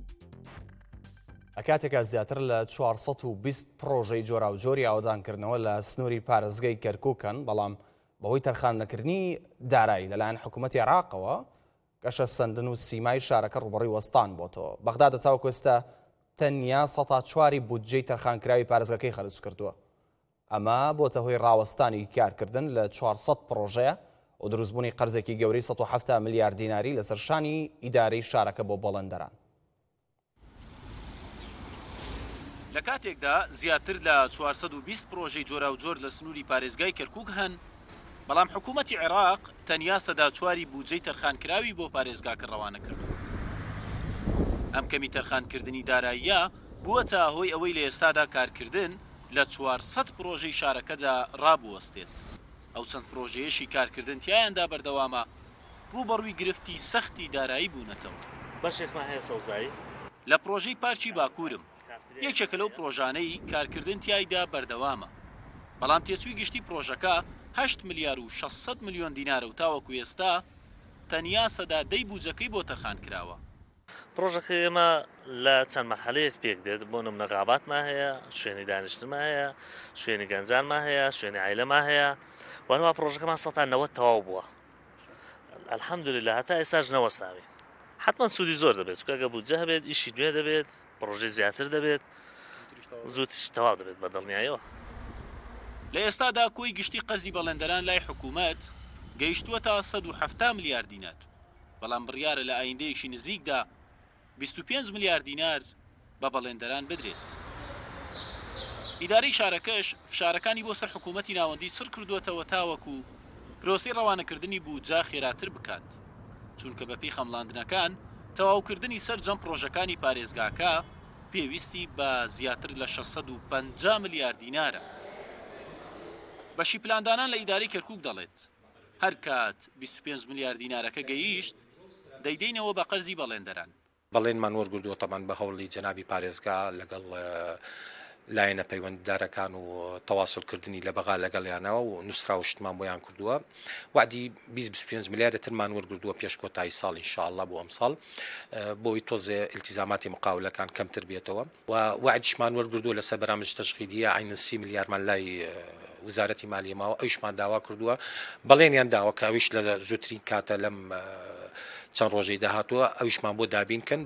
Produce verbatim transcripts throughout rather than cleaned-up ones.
کاتێکە زیاتر لە چوارسەد و بیست پرۆژەی جۆرا و جۆری ئاوەدانکردنەوە لە سنووری پارێزگای کەرکووکن، بەڵام بەهۆی تەرخانەکردنی دارایی لەلایەن حکوومەتی عێراقەوە گەشە سەندن و سیمای شارەکە ڕوبەڕووی وەستان بۆتەوە. بەغداد تاوەکو ئێستا تەنیا سەد و چواری بودجەی تەرخانکراوی پارێزگاکەی خەرج کردووە. ئەمە بۆتە هۆی ڕاوەستانی کارکردن لە چوارسەد پرۆژەیە و دروستبوونی قەرزێکی گەورەی سەد و هەفتە ملیار دیناری لەسەر شانی ئیدارەی شارەکە بۆ بەڵێندەران. لە کاتێکدا زیاتر لە چوارسەد و بیست پرۆژەی جۆرا و جۆر لە سنووری پارێزگای کەرکووک هەن، بەڵام حکوومەتی عێراق تەنیا سەدا چواری بودجەی تەرخانکراوی بۆ پارێزگاکە ڕەوانە کردو. ئەم کەمی تەرخانکردنی داراییە بووەتە هۆی ئەوەی لە ئێستادا کارکردن لە چوارسەد پرۆژەی شارەکەدا ڕابوەستێت. ئەو چەند پرۆژەیەشی کارکردن تیایاندا بەردەوامە ڕوبەڕووی گرفتی سەختی دارایی بوونەتەوە. بەشێکمان هەیە سەوزایی لە پرۆژەی پارکی باکوورم یەکێکە لەو پرۆژانەی کارکردن تیایدا بەردەوامە، بەڵام تێچووی گشتی پرۆژەکە هەشت ملیار و شەشسەد ملیۆن دینارە و تاوەکو ئێستا تەنیا سەدا دەی بودجەکەی بۆ تەرخان کراوە. پرۆژەکە ئێمە لە چەند مەرحەلەیەک پێک دێت، بۆ نمونە غاباتمان هەیە، شوێنی دانیشتمان هەیە، شوێنی گەنجانمان هەیە، شوێنی عایلەمان هەیە، وانەوە پرۆژەکەمان سەد تا نەوەت تەواو بووە. ئەلحەمدولێللا هەتا ئێستاش نەوەستاوی. حتمما سوودی زۆر دەبێت، چونکە ئەگە بودجە هەبێت ئیشی نوێ دەبێت، پرۆژەی زیاتر دەبێت، زووتیش تەواو دەبێت بە دڵنیاییەوە. لە ئێستادا کۆی گشتی قەرزی بەڵێندەران لای حکوومەت گەیشتووە تا سەد و هەفتە ملیار دینار، بەڵام بڕیارە لە ئایندەیەکی نزیکدا بیست و پێنج ملیار دینار بە بەڵێندەران بدرێت. ئیدارەی شارەکەش فشارەکانی بۆ سەر حکوومەتی ناوەندی چڕ کردووەتەوە تاوەکو پرۆسەی ڕەوانەکردنی بودجە خێراتر بکات، چونکە بەپێی خەمڵاندنەکان تەواوکردنی سەر جەم پرۆژەکانی پارێزگاکە پێویستی بە زیاتر لە شەشسەد و پەنجا ملیار دینارە. بەشی پلاندانان لە ئیدارەی کەرکووک دەڵێت هەر کات بیست و پێنج ملیار دینارەکە گەیشت دەیدەینەوە بە قەرزی بەڵێندەران. بەڵێنمان وەرگردووە تەمان بە هەوڵی جەنابی پارێزگا لەگەڵ لایەنە پەیوەنددارەکان و تەواسڵکردنی لە بەغا لەگەڵیانەوە و نووسرا و شتمان بۆیان کردووە. وعدی بیست و پێنج ملیارە ترمان وەرگردووە پێش کۆتایی ساڵ ئینشاءالله بۆ ئەم ساڵ بۆی تۆزێ ئیلتیزاماتی مقاولەکان کەمتر بێتەوە و وعدیشمان وەرگردووە لەسەر بەرامج تەشغیلیە عینەن سی ملیارمان لای وزارەتی مالیەماوە ئەویشمان داوا کردووە، بەڵێنیان داوە کە ئەویش لە زووترین کاتە لەم چەند ڕۆژەی داهاتووە ئەویشمان بۆ دابینکەن.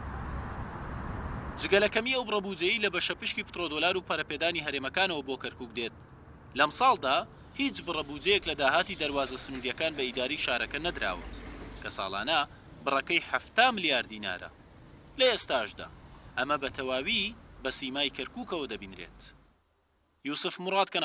جگەلەکەمی ئەو بڕەبوجەیی لە بەشەپشکی پترۆدۆلار و پەرەپێدانی هەرێمەکانەوە بۆ کەرکووک دێت. لەم ساڵدا هیچ بڕەبوجەیەک لە داهاتی دەواازە سنووریەکان بە ئیداری شارەکە نەدراوە کە ساڵانە بڕەکەی هەفتە ملیار دینارە. لە ئێستاشدا ئەمە بە تەواوی بە سیمای کەرکووکەوە دەبینرێت. یوسف موڕاد